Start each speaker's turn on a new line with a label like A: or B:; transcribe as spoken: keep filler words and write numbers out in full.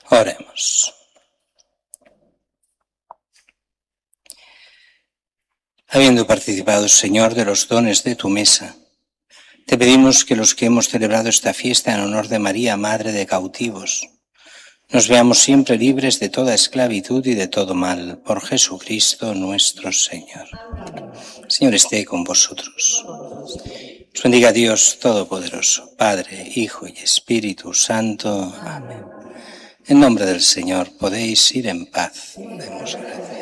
A: Oremos. Habiendo participado, Señor, de los dones de tu mesa, te pedimos que los que hemos celebrado esta fiesta en honor de María, Madre de cautivos, nos veamos siempre libres de toda esclavitud y de todo mal, por Jesucristo nuestro Señor. Señor, esté con vosotros. Os bendiga Dios Todopoderoso, Padre, Hijo y Espíritu Santo. Amén. En nombre del Señor podéis ir en paz. Demos gracias.